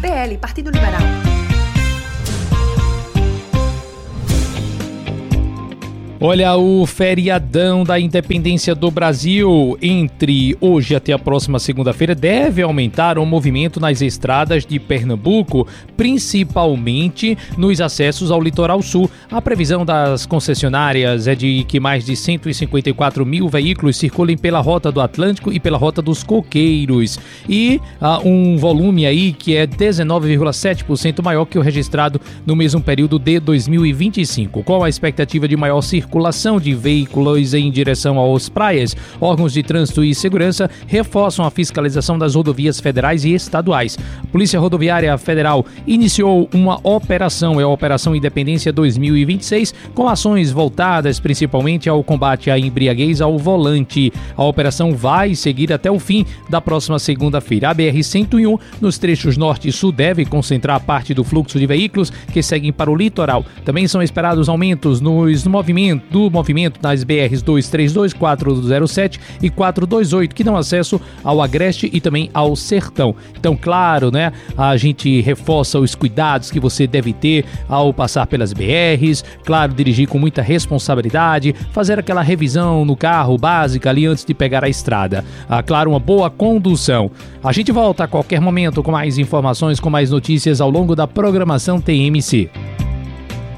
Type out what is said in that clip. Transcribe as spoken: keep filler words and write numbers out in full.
L, Partido Liberal. Olha, o feriadão da independência do Brasil entre hoje até a próxima segunda-feira deve aumentar o movimento nas estradas de Pernambuco, principalmente nos acessos ao litoral sul. A previsão das concessionárias é de que mais de cento e cinquenta e quatro mil veículos circulem pela Rota do Atlântico e pela Rota dos Coqueiros. E uh, um volume aí que é dezenove vírgula sete por cento maior que o registrado no mesmo período de dois mil e vinte e cinco. Com a expectativa de maior circulação circulação de veículos em direção às praias, órgãos de trânsito e segurança reforçam a fiscalização das rodovias federais e estaduais. A Polícia Rodoviária Federal iniciou uma operação, é a Operação Independência dois mil e vinte e seis, com ações voltadas principalmente ao combate à embriaguez ao volante. A operação vai seguir até o fim da próxima segunda-feira. A B R cento e um, nos trechos norte e sul, deve concentrar parte do fluxo de veículos que seguem para o litoral. Também são esperados aumentos nos movimentos do movimento nas B Rs duzentos e trinta e dois, quatrocentos e sete e quatrocentos e vinte e oito, que dão acesso ao Agreste e também ao Sertão. Então, claro, né, a gente reforça os cuidados que você deve ter ao passar pelas B Rs, claro, dirigir com muita responsabilidade, fazer aquela revisão no carro básica ali antes de pegar a estrada. Ah, claro, uma boa condução. A gente volta a qualquer momento com mais informações, com mais notícias ao longo da programação T M C.